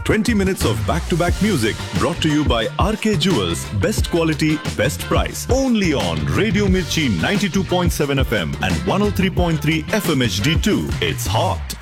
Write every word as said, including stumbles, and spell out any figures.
twenty minutes of back-to-back music brought to you by R K Jewels. Best quality, best price. Only on Radio Mirchi ninety-two point seven F M and one oh three point three F M H D two. It's hot.